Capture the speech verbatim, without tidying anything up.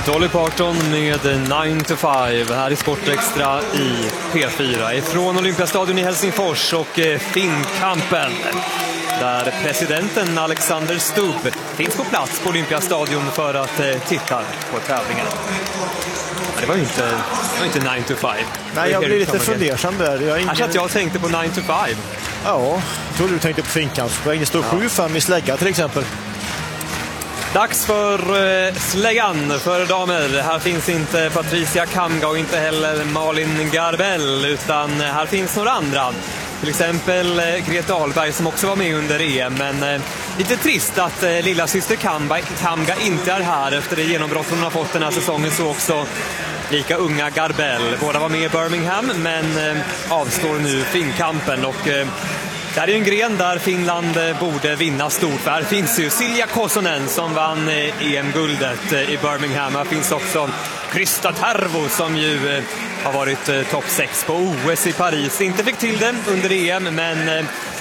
Dolly Parton med nine to five här i Sportextra i P fyra ifrån Olympiastadion i Helsingfors och Finnkampen där presidenten Alexander Stubb finns på plats på Olympiastadion för att titta på tävlingen. Det var ju inte, det var inte nine to five. Nej, jag blir lite fundersam där. Jag, ingen... att jag tänkte på nine to five. Ja, jag tror du tänkte på Finnkampspoäng. Det står sju fem i slägga till exempel. Dags för eh, släggan för damer. Här finns inte Patricia Kamga och inte heller Malin Garbell, utan här finns några andra. Till exempel eh, Greta Ahlberg som också var med under E M. Men eh, lite trist att eh, lilla syster Kamga, Kamga inte är här efter det genombrott hon har fått den här säsongen. Så också lika unga Garbell. Båda var med i Birmingham men eh, avstår nu Finnkampen och... Eh, Det här är en gren där Finland borde vinna stort. För här finns ju Silja Kosonen som vann E M-guldet i Birmingham. Här finns också Krista Tervo som ju har varit topp sex på O S i Paris. Inte fick till det under E M, men